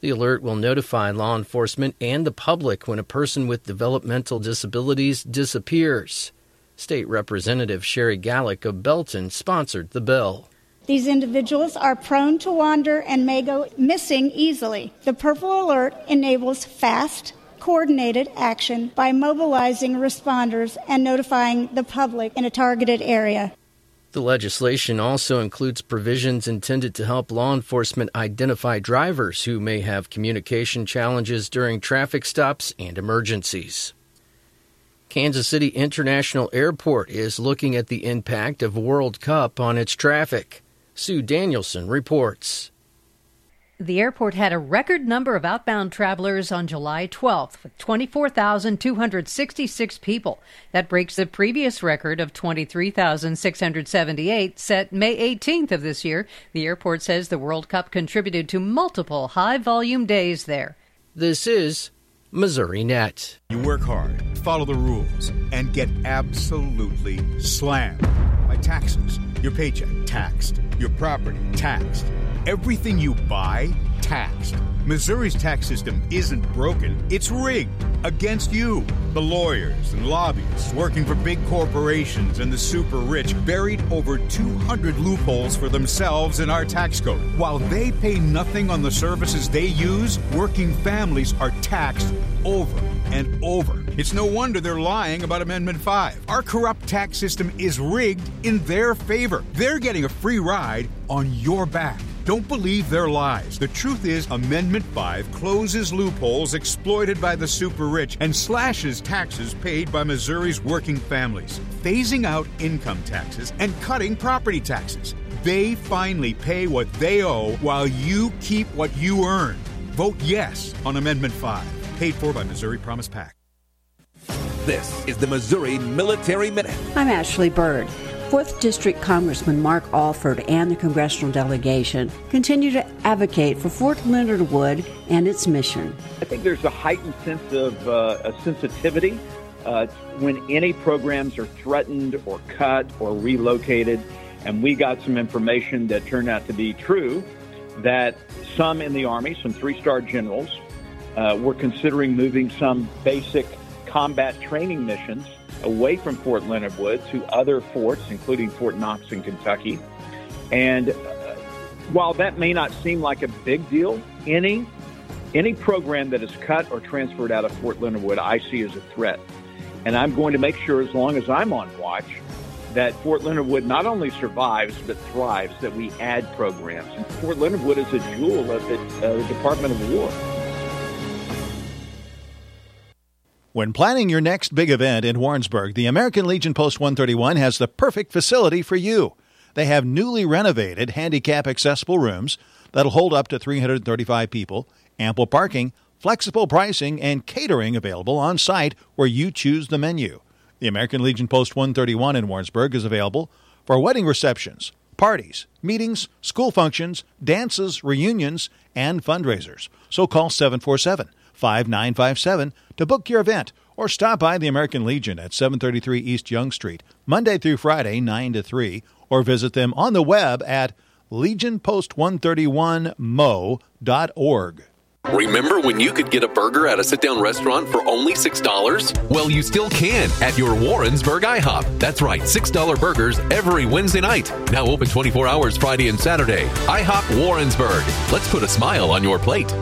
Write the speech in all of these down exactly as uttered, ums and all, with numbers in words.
The alert will notify law enforcement and the public when a person with developmental disabilities disappears. State Representative Sherry Gallick of Belton sponsored the bill. These individuals are prone to wander and may go missing easily. The Purple Alert enables fast, coordinated action by mobilizing responders and notifying the public in a targeted area. The legislation also includes provisions intended to help law enforcement identify drivers who may have communication challenges during traffic stops and emergencies. Kansas City International Airport is looking at the impact of World Cup on its traffic. Sue Danielson reports. The airport had a record number of outbound travelers on July twelfth, with twenty-four thousand two hundred sixty-six people. That breaks the previous record of twenty-three thousand six hundred seventy-eight set May eighteenth of this year. The airport says the World Cup contributed to multiple high-volume days there. This is Missouri Net. You work hard, follow the rules, and get absolutely slammed by taxes. Your paycheck, taxed. Your property, taxed. Everything you buy, taxed. Missouri's tax system isn't broken, it's rigged against you. The lawyers and lobbyists working for big corporations and the super rich buried over two hundred loopholes for themselves in our tax code. While they pay nothing on the services they use, working families are taxed over and over. It's no wonder they're lying about Amendment five. Our corrupt tax system is rigged in their favor. They're getting a free ride on your back. Don't believe their lies. The truth is, Amendment five closes loopholes exploited by the super rich and slashes taxes paid by Missouri's working families, phasing out income taxes and cutting property taxes. They finally pay what they owe while you keep what you earn. Vote yes on Amendment five, paid for by Missouri Promise PAC. This is the Missouri Military Minute. I'm Ashley Bird. fourth District Congressman Mark Alford and the congressional delegation continue to advocate for Fort Leonard Wood and its mission. I think there's a heightened sense of uh, a sensitivity uh, when any programs are threatened or cut or relocated. And we got some information that turned out to be true, that some in the Army, some three-star generals, uh, were considering moving some basic combat training missions away from Fort Leonard Wood to other forts, including Fort Knox in Kentucky. And uh, while that may not seem like a big deal, any any program that is cut or transferred out of Fort Leonard Wood, I see as a threat. And I'm going to make sure, as long as I'm on watch, that Fort Leonard Wood not only survives but thrives, that we add programs. And Fort Leonard Wood is a jewel of the, uh, the Department of War. When planning your next big event in Warrensburg, the American Legion Post one thirty-one has the perfect facility for you. They have newly renovated handicap-accessible rooms that'll hold up to three hundred thirty-five people, ample parking, flexible pricing, and catering available on site where you choose the menu. The American Legion Post one thirty-one in Warrensburg is available for wedding receptions, parties, meetings, school functions, dances, reunions, and fundraisers. So call seven four seven, five nine five seven to book your event or stop by the American Legion at seven thirty-three East Young Street, Monday through Friday, nine to three, or visit them on the web at legion post one thirty-one mo dot org. Remember when you could get a burger at a sit-down restaurant for only six dollars? Well, you still can at your Warrensburg IHOP. That's right, six dollar burgers every Wednesday night. Now open twenty-four hours Friday and Saturday. IHOP Warrensburg. Let's put a smile on your plate.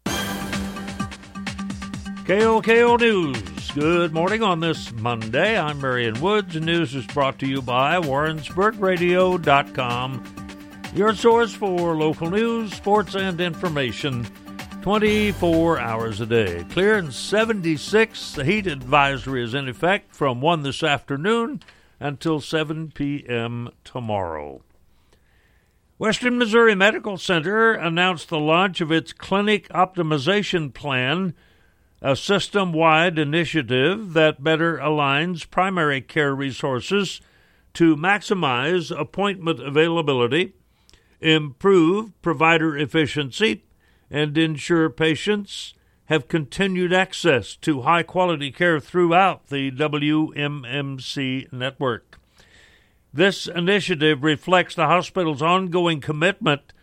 K O K O News. Good morning on this Monday. I'm Marion Woods, and news is brought to you by Warrensburg Radio dot com, your source for local news, sports, and information twenty-four hours a day. Clear and seventy-six. The heat advisory is in effect from one this afternoon until seven p.m. tomorrow. Western Missouri Medical Center announced the launch of its clinic optimization plan, a system-wide initiative that better aligns primary care resources to maximize appointment availability, improve provider efficiency, and ensure patients have continued access to high-quality care throughout the W M M C network. This initiative reflects the hospital's ongoing commitment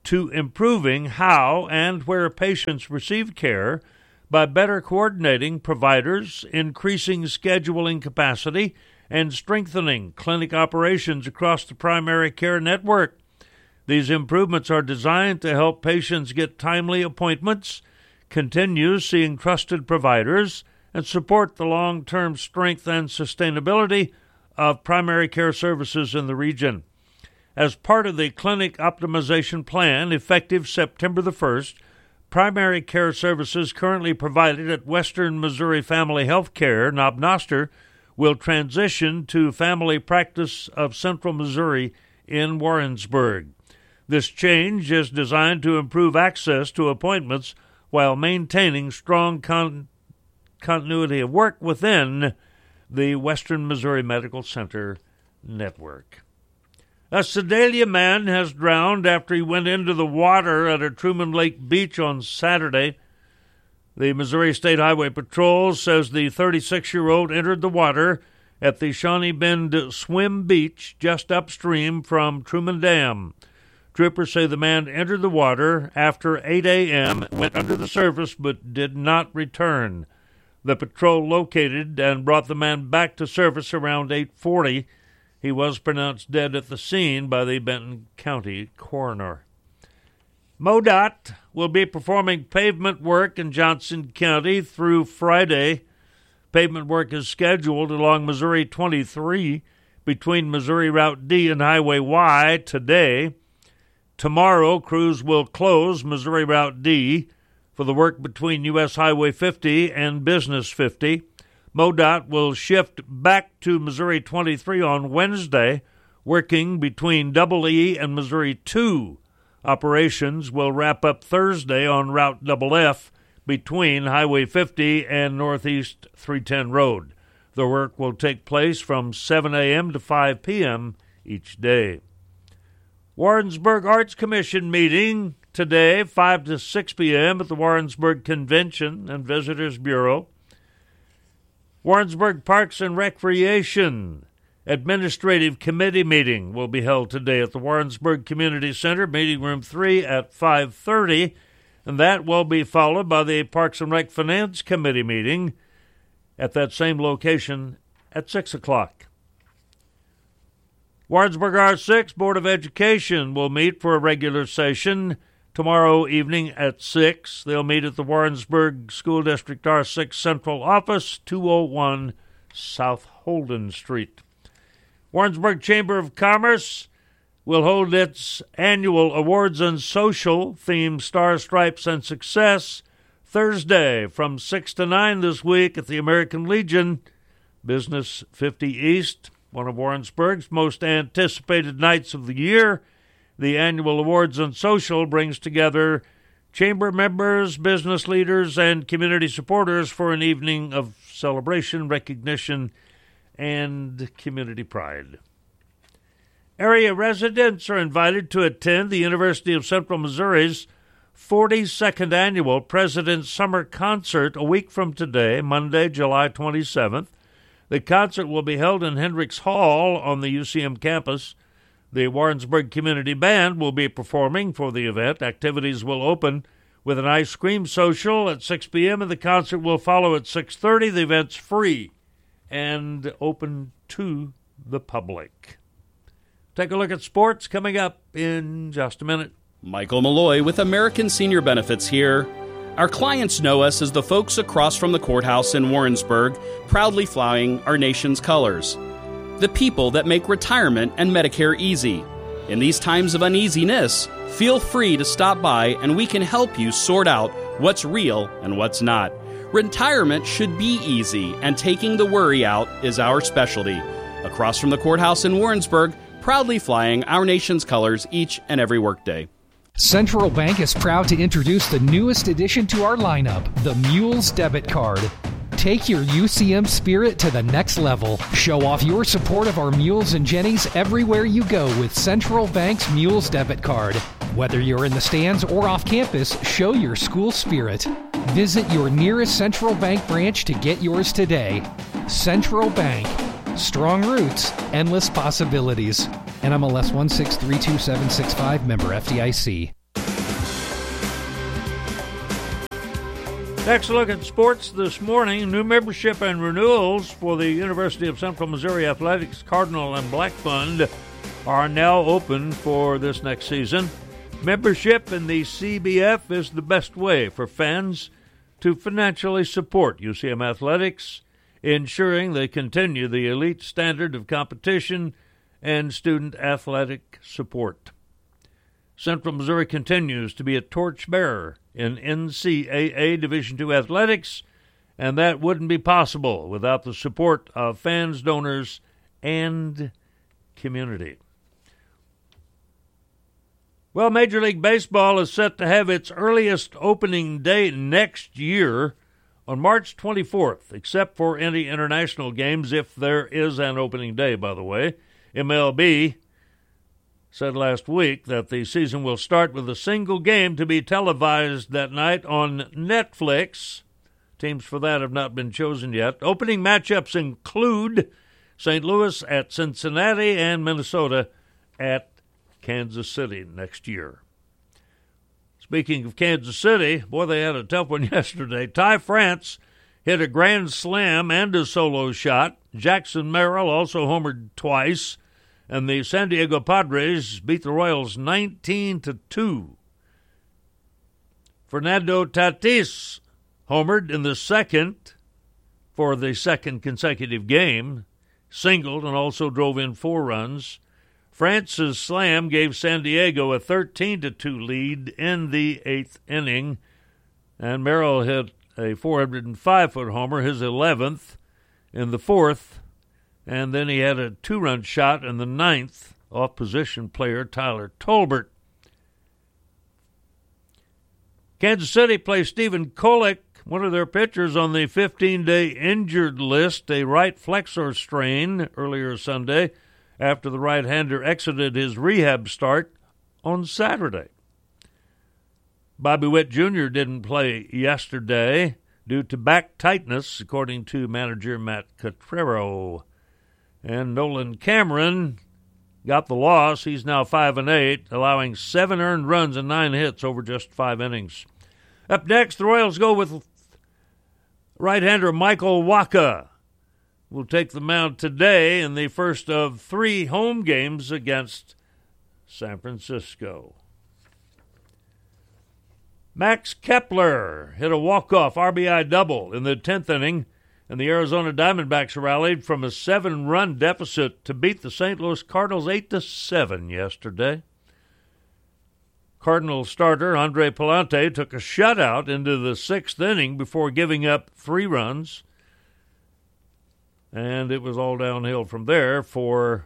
to improving how and where patients receive care by better coordinating providers, increasing scheduling capacity, and strengthening clinic operations across the primary care network. These improvements are designed to help patients get timely appointments, continue seeing trusted providers, and support the long-term strength and sustainability of primary care services in the region. As part of the clinic optimization plan, effective September the first, primary care services currently provided at Western Missouri Family Health Care, Knob Noster, will transition to Family Practice of Central Missouri in Warrensburg. This change is designed to improve access to appointments while maintaining strong con- continuity of work within the Western Missouri Medical Center network. A Sedalia man has drowned after he went into the water at a Truman Lake beach on Saturday. The Missouri State Highway Patrol says the thirty-six-year-old entered the water at the Shawnee Bend Swim Beach just upstream from Truman Dam. Troopers say the man entered the water after eight a.m., went under the surface, but did not return. The patrol located and brought the man back to surface around eight forty. He was pronounced dead at the scene by the Benton County coroner. MoDOT will be performing pavement work in Johnson County through Friday. Pavement work is scheduled along Missouri twenty-three between Missouri Route D and Highway Y today. Tomorrow, crews will close Missouri Route D for the work between U S Highway fifty and Business fifty. MoDOT will shift back to Missouri twenty-three on Wednesday, working between Double E and Missouri two. Operations will wrap up Thursday on Route Double F between Highway fifty and Northeast three ten Road. The work will take place from seven a.m. to five p.m. each day. Warrensburg Arts Commission meeting today, five to six p.m. at the Warrensburg Convention and Visitors Bureau. Warrensburg Parks and Recreation Administrative Committee meeting will be held today at the Warrensburg Community Center, Meeting Room three at five thirty, and that will be followed by the Parks and Rec Finance Committee meeting at that same location at six o'clock. Warrensburg R six Board of Education will meet for a regular session tomorrow evening at six. They'll meet at the Warrensburg School District R six Central Office, two oh one South Holden Street. Warrensburg Chamber of Commerce will hold its annual Awards and Social theme Star, Stripes, and Success Thursday from six to nine this week at the American Legion, Business fifty East. One of Warrensburg's most anticipated nights of the year, the annual Awards and Social brings together chamber members, business leaders, and community supporters for an evening of celebration, recognition, and community pride. Area residents are invited to attend the University of Central Missouri's forty-second Annual President's Summer Concert a week from today, Monday, July twenty-seventh. The concert will be held in Hendricks Hall on the U C M campus. The Warrensburg Community Band will be performing for the event. Activities will open with an ice cream social at six p.m. and the concert will follow at six thirty. The event's free and open to the public. Take a look at sports coming up in just a minute. Michael Malloy with American Senior Benefits here. Our clients know us as the folks across from the courthouse in Warrensburg, proudly flying our nation's colors. The people that make retirement and Medicare easy. In these times of uneasiness, feel free to stop by and we can help you sort out what's real and what's not. Retirement should be easy, and taking the worry out is our specialty. Across from the courthouse in Warrensburg, proudly flying our nation's colors each and every workday. Central Bank is proud to introduce the newest addition to our lineup, the Mules Debit Card. Take your U C M spirit to the next level. Show off your support of our Mules and Jennies everywhere you go with Central Bank's Mules Debit Card. Whether you're in the stands or off campus, show your school spirit. Visit your nearest Central Bank branch to get yours today. Central Bank. Strong roots, endless possibilities. N M L S one six three two seven six five, member F D I C. Next look at sports this morning. New membership and renewals for the University of Central Missouri Athletics Cardinal and Black Fund are now open for this next season. Membership in the C B F is the best way for fans to financially support U C M Athletics, ensuring they continue the elite standard of competition and student athletic support. Central Missouri continues to be a torchbearer in N C double A Division two athletics, and that wouldn't be possible without the support of fans, donors, and community. Well, Major League Baseball is set to have its earliest opening day next year on March twenty-fourth, except for any international games, if there is an opening day, by the way. M L B said last week that the season will start with a single game to be televised that night on Netflix. Teams for that have not been chosen yet. Opening matchups include Saint Louis at Cincinnati and Minnesota at Kansas City next year. Speaking of Kansas City, boy, they had a tough one yesterday. Ty France hit a grand slam and a solo shot. Jackson Merrill also homered twice. And the San Diego Padres beat the Royals nineteen to two. Fernando Tatis homered in the second for the second consecutive game, singled and also drove in four runs. France's slam gave San Diego a thirteen to two lead in the eighth inning, and Merrill hit a four hundred five foot homer, his eleventh, in the fourth. And then he had a two-run shot in the ninth off position player Tyler Tolbert. Kansas City placed Stephen Kolek, one of their pitchers, on the fifteen-day injured list, a right flexor strain, earlier Sunday, after the right-hander exited his rehab start on Saturday. Bobby Witt Junior didn't play yesterday due to back tightness, according to manager Matt Catrero. And Nolan Cameron got the loss. He's now five and eight, allowing seven earned runs and nine hits over just five innings. Up next, the Royals go with right-hander Michael Wacha. Will take the mound today in the first of three home games against San Francisco. Max Kepler hit a walk-off R B I double in the tenth inning, and the Arizona Diamondbacks rallied from a seven-run deficit to beat the Saint Louis Cardinals eight to seven yesterday. Cardinals starter Andre Palante took a shutout into the sixth inning before giving up three runs, and it was all downhill from there for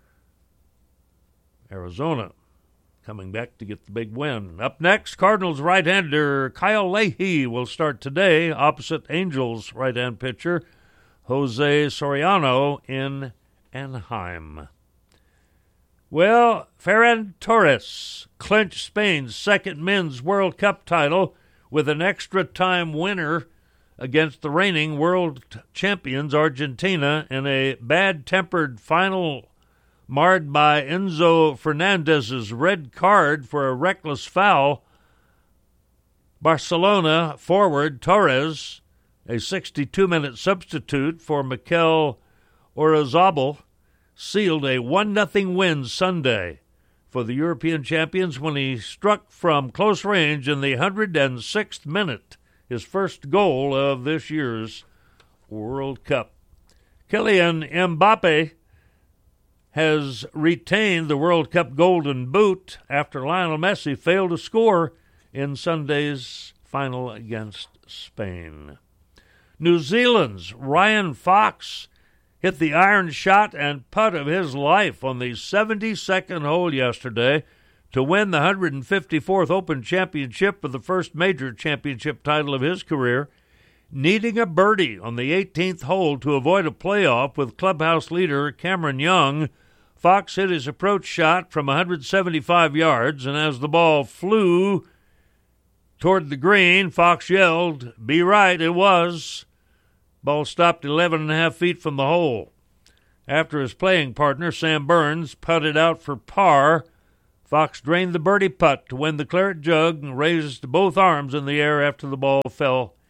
Arizona, coming back to get the big win. Up next, Cardinals right-hander Kyle Leahy will start today opposite Angels right-hand pitcher Jose Soriano in Anaheim. Well, Ferran Torres clinched Spain's second men's World Cup title with an extra-time winner against the reigning world champions Argentina in a bad-tempered final marred by Enzo Fernandez's red card for a reckless foul. Barcelona forward Torres, a sixty-two minute substitute for Mikel Oyarzabal, sealed a one nothing win Sunday for the European champions when he struck from close range in the one hundred sixth minute, his first goal of this year's World Cup. Kylian Mbappe has retained the World Cup Golden Boot after Lionel Messi failed to score in Sunday's final against Spain. New Zealand's Ryan Fox hit the iron shot and putt of his life on the seventy-second hole yesterday to win the one hundred fifty-fourth Open Championship for the first major championship title of his career, needing a birdie on the eighteenth hole to avoid a playoff with clubhouse leader Cameron Young. Fox hit his approach shot from one hundred seventy-five yards, and as the ball flew toward the green, Fox yelled, "Be right, it was." Ball stopped eleven and a half feet from the hole. After his playing partner, Sam Burns, putted out for par, Fox drained the birdie putt to win the claret jug and raised both arms in the air after the ball fell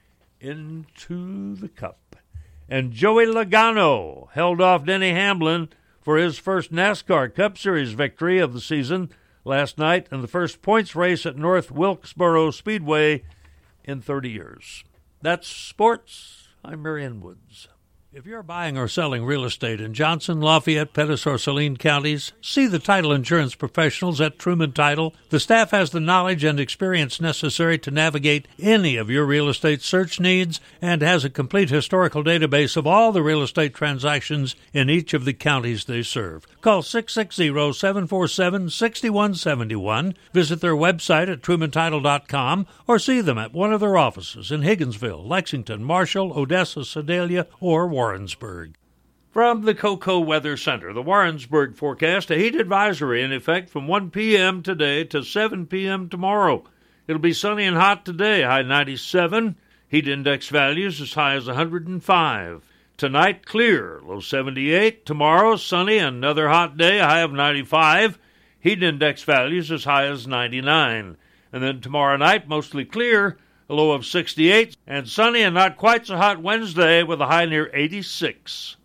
into the cup. And Joey Logano held off Denny Hamlin for his first NASCAR Cup Series victory of the season last night in the first points race at North Wilkesboro Speedway in thirty years. That's sports. I'm Marion Woods. If you're buying or selling real estate in Johnson, Lafayette, Pettis, or Saline counties, see the title insurance professionals at Truman Title. The staff has the knowledge and experience necessary to navigate any of your real estate search needs and has a complete historical database of all the real estate transactions in each of the counties they serve. Call six six zero, seven four seven, six one seven one, visit their website at truman title dot com, or see them at one of their offices in Higginsville, Lexington, Marshall, Odessa, Sedalia, or Warrensburg. From the Cocoa Weather Center, the Warrensburg forecast, a heat advisory in effect from one p.m. today to seven p.m. tomorrow. It'll be sunny and hot today, high ninety-seven. Heat index values as high as one hundred five. Tonight, clear, low seventy-eight. Tomorrow, sunny and another hot day, high of ninety-five. Heat index values as high as ninety-nine. And then tomorrow night, mostly clear, a low of sixty-eight, and sunny and not quite so hot Wednesday with a high near eighty-six.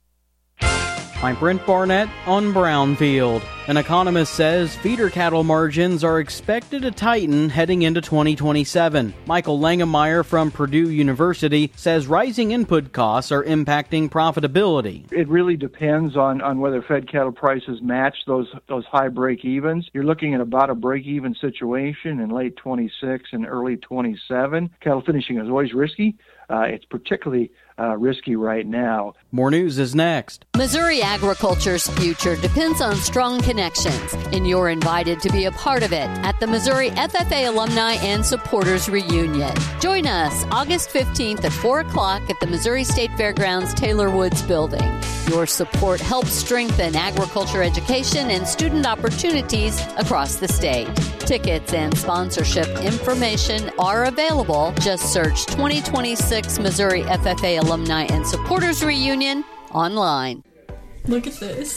I'm Brent Barnett on Brownfield. An economist says feeder cattle margins are expected to tighten heading into twenty twenty-seven. Michael Langemeyer from Purdue University says rising input costs are impacting profitability. It really depends on, on whether fed cattle prices match those those high break-evens. You're looking at about a break-even situation in late twenty-six and early twenty-seven. Cattle finishing is always risky. Uh, it's particularly uh, risky right now. More news is next. Missouri agriculture's future depends on strong connections, and you're invited to be a part of it at the Missouri F F A Alumni and Supporters Reunion. Join us August fifteenth at four o'clock at the Missouri State Fairgrounds Taylor Woods Building. Your support helps strengthen agriculture education and student opportunities across the state. Tickets and sponsorship information are available. Just search twenty twenty-six Missouri F F A Alumni and Supporters Reunion online. Look at this.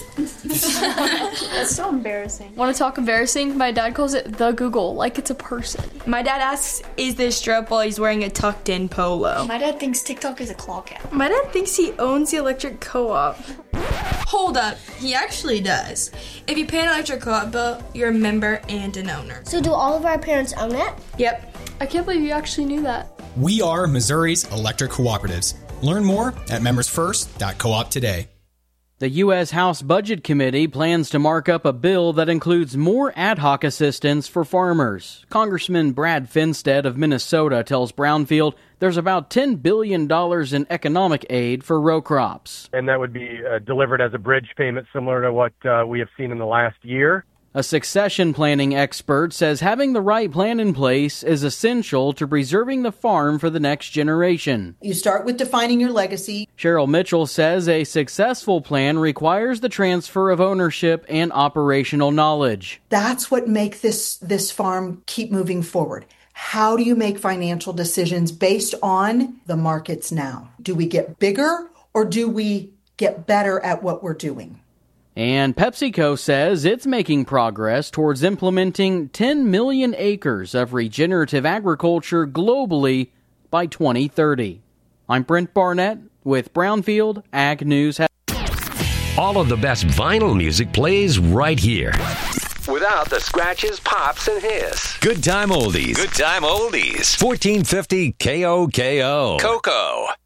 That's so embarrassing. Want to talk embarrassing? My dad calls it the Google, like it's a person. My dad asks, is this strap while he's wearing a tucked-in polo? My dad thinks TikTok is a claw cap. My dad thinks he owns the electric co-op. Hold up, he actually does. If you pay an electric co-op bill, you're a member and an owner. So do all of our parents own it? Yep. I can't believe you actually knew that. We are Missouri's electric cooperatives. Learn more at members first dot coop today. The U S House Budget Committee plans to mark up a bill that includes more ad hoc assistance for farmers. Congressman Brad Finstead of Minnesota tells Brownfield there's about ten billion dollars in economic aid for row crops. And that would be uh, delivered as a bridge payment similar to what uh, we have seen in the last year. A succession planning expert says having the right plan in place is essential to preserving the farm for the next generation. You start with defining your legacy. Cheryl Mitchell says a successful plan requires the transfer of ownership and operational knowledge. That's what makes this, this farm keep moving forward. How do you make financial decisions based on the markets now? Do we get bigger or do we get better at what we're doing? And PepsiCo says it's making progress towards implementing ten million acres of regenerative agriculture globally by twenty thirty. I'm Brent Barnett with Brownfield Ag News. All of the best vinyl music plays right here, without the scratches, pops, and hiss. Good time oldies. Good time oldies. fourteen fifty K O K O. Cocoa.